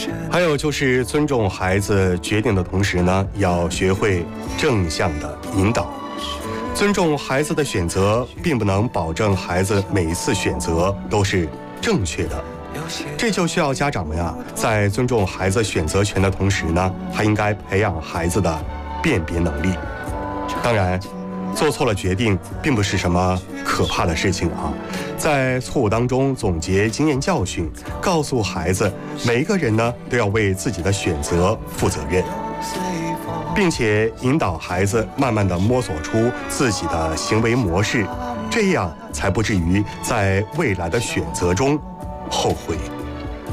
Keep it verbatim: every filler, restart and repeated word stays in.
还有就是尊重孩子决定的同时呢，要学会正向的引导。尊重孩子的选择，并不能保证孩子每一次选择都是正确的。这就需要家长们啊，在尊重孩子选择权的同时呢，还应该培养孩子的辨别能力。当然，做错了决定并不是什么可怕的事情啊。在错误当中总结经验教训，告诉孩子，每一个人呢都要为自己的选择负责任，并且引导孩子慢慢地摸索出自己的行为模式，这样才不至于在未来的选择中后悔。